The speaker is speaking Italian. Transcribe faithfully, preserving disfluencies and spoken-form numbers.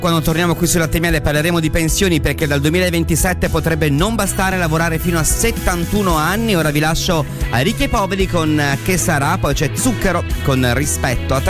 Quando torniamo qui sulla Temiale parleremo di pensioni, perché dal duemilaventisette potrebbe non bastare lavorare fino a settantuno anni. Ora vi lascio a Ricchi e Poveri con Che sarà, poi c'è Zucchero con Rispetto. A